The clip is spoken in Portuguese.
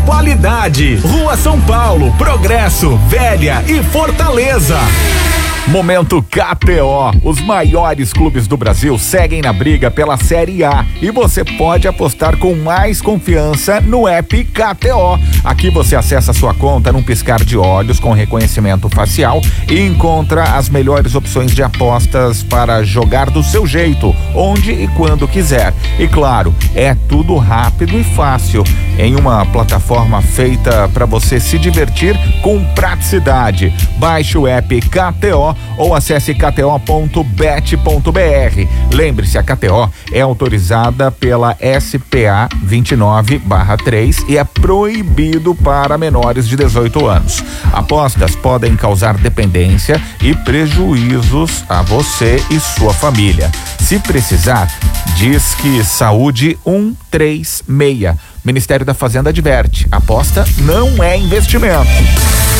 qualidade. Rua São Paulo, Progresso, Velha e Fortaleza. Momento KTO. Os maiores clubes do Brasil seguem na briga pela Série A e você pode apostar com mais confiança no app KTO. Aqui você acessa sua conta num piscar de olhos com reconhecimento facial e encontra as melhores opções de apostas para jogar do seu jeito, onde e quando quiser. E claro, é tudo rápido e fácil, em uma plataforma feita para você se divertir com praticidade. Baixe o app KTO ou acesse kto.bet.br. Lembre-se, a KTO é autorizada pela SPA 29/3 e é proibido para menores de 18 anos. Apostas podem causar dependência e prejuízos a você e sua família. Se precisar, Disque Saúde 136. Ministério da Fazenda adverte: aposta não é investimento.